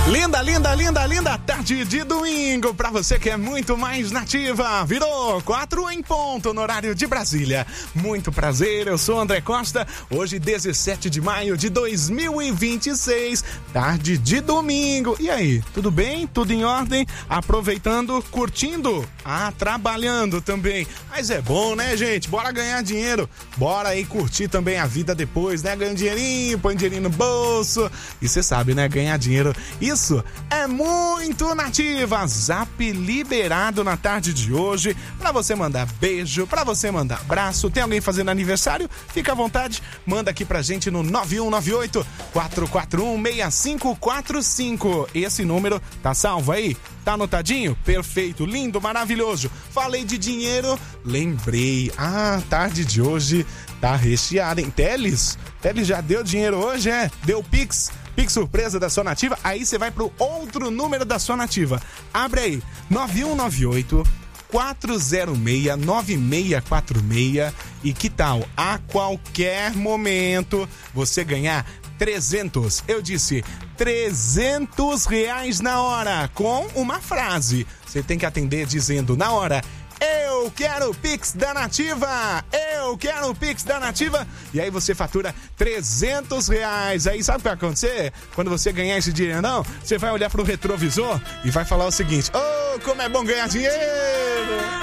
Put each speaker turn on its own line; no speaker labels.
Linda, linda, linda, linda tarde de domingo pra você que é muito mais nativa. Virou 4 em ponto no horário de Brasília. Muito prazer, eu sou André Costa. Hoje, 17 de maio de 2026, tarde de domingo. E aí, tudo bem? Tudo em ordem? Aproveitando, curtindo? Trabalhando também. Mas é bom, né, gente? Bora ganhar dinheiro. Bora aí curtir também a vida depois, né? Ganha um dinheirinho, põe dinheirinho no bolso. E você sabe, né? Ganhar dinheiro. Isso é muito nativa. Zap liberado na tarde de hoje pra você mandar beijo, pra você mandar abraço. Tem alguém fazendo aniversário? Fica à vontade, manda aqui pra gente no 9198-441-6545. Esse número tá salvo aí? Tá anotadinho? Perfeito, lindo, maravilhoso. Falei de dinheiro, lembrei. Tarde de hoje tá recheada, hein? Teles já deu dinheiro hoje, é? Deu Pix surpresa da sua nativa, aí você vai pro outro número da sua nativa. Abre aí, 9198-406-9646. E que tal, a qualquer momento, você ganhar 300, eu disse 300 reais na hora, com uma frase. Você tem que atender dizendo na hora: eu quero o Pix da Nativa! Eu quero o Pix da Nativa! E aí você fatura 300 reais. Aí sabe o que vai acontecer? Quando você ganhar esse dinheiro, não, você vai olhar pro retrovisor e vai falar o seguinte: como é bom ganhar dinheiro!